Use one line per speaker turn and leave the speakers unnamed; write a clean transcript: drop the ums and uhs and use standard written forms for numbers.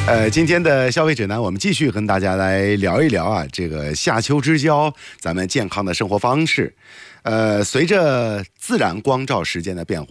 今天的消费指南，我们继续跟大家来聊一聊啊，这个夏秋之交，咱们健康的生活方式。随着自然光照时间的变化。